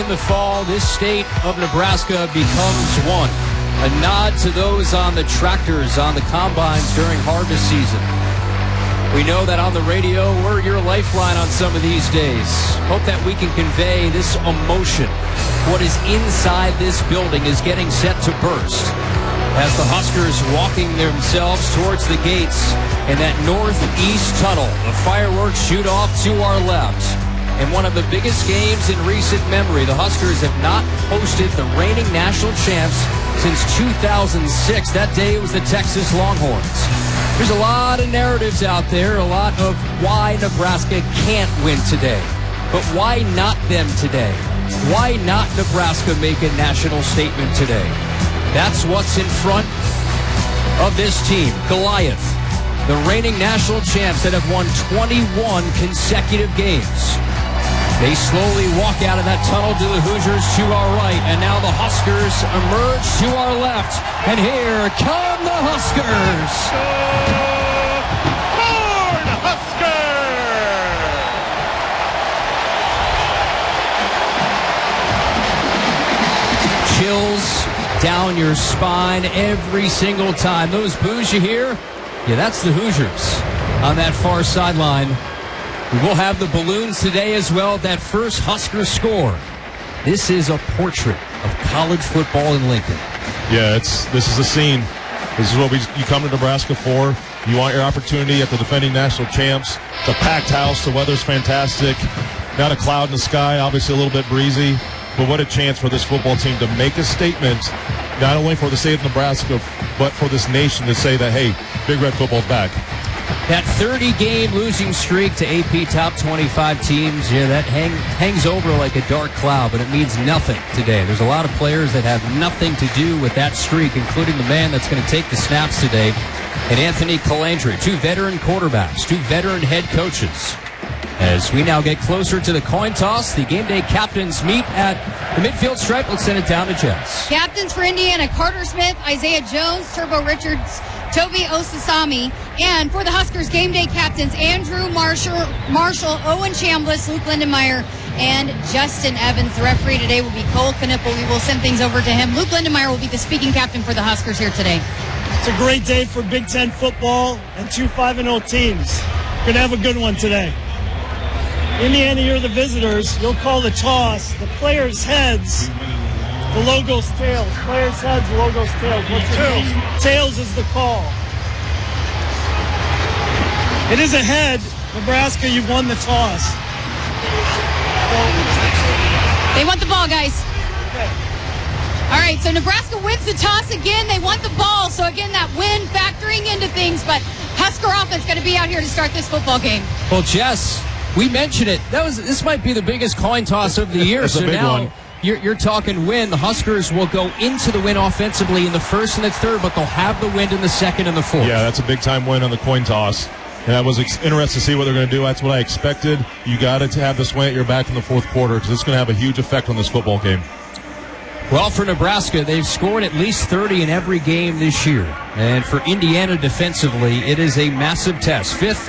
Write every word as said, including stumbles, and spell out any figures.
in the fall, this state of Nebraska becomes one. A nod to those on the tractors, on the combines during harvest season. We know that on the radio, we're your lifeline on some of these days. Hope that we can convey this emotion. What is inside this building is getting set to burst as the Huskers walking themselves towards the gates in that northeast tunnel. The fireworks shoot off to our left. In one of the biggest games in recent memory, the Huskers have not hosted the reigning national champs since two thousand six. That day it was the Texas Longhorns. There's a lot of narratives out there, a lot of why Nebraska can't win today. But why not them today? Why not Nebraska make a national statement today? That's what's in front of this team. Goliath, the reigning national champs that have won twenty-one consecutive games. They slowly walk out of that tunnel to the Hoosiers to our right, and now the Huskers emerge to our left. And here come the Huskers! Born Husker! Chills down your spine every single time. Those boos you hear? Yeah, that's the Hoosiers on that far sideline. We will have the balloons today as well. That first Husker score. This is a portrait of college football in Lincoln. Yeah, it's this is a scene. This is what we you come to Nebraska for. You want your opportunity at the defending national champs. It's a packed house. The weather's fantastic. Not a cloud in the sky. Obviously a little bit breezy. But what a chance for this football team to make a statement, not only for the state of Nebraska, but for this nation to say that, hey, Big Red football's back. That thirty-game losing streak to A P top twenty-five teams, yeah, that hang, hangs over like a dark cloud, but it means nothing today. There's a lot of players that have nothing to do with that streak, including the man that's going to take the snaps today, and Anthony Calandri, two veteran quarterbacks, two veteran head coaches. As we now get closer to the coin toss, the game day captains meet at the midfield stripe. Let's send it down to Jess. Captains for Indiana, Carter Smith, Isaiah Jones, Turbo Richards, Toby Osasami. And for the Huskers game day captains, Andrew Marshall, Marshall, Owen Chambliss, Luke Lindenmeyer, and Justin Evans. The referee today will be Cole Knipple. We will send things over to him. Luke Lindenmeyer will be the speaking captain for the Huskers here today. It's a great day for Big Ten football and two five and oh teams. Going to have a good one today. Indiana, you're the visitors. You'll call the toss. The players' heads, the logo's tails. Players' heads, the logo's tails. What's the tails? Tails is the call. It is a head. Nebraska, you've won the toss. They want the ball, guys. Okay. All right, so Nebraska wins the toss again. They want the ball. So, again, that win factoring into things. But Husker offense going to be out here to start this football game. Well, Jess, we mentioned it. That was this might be the biggest coin toss of the year. That's so a big now one. You're, you're talking win. The Huskers will go into the win offensively in the first and the third, but they'll have the win in the second and the fourth. Yeah, that's a big-time win on the coin toss. And I was ex- interested to see what they're going to do. That's what I expected. You got to have this win at your back in the fourth quarter because it's going to have a huge effect on this football game. Well, for Nebraska, they've scored at least thirty in every game this year. And for Indiana defensively, it is a massive test. Fifth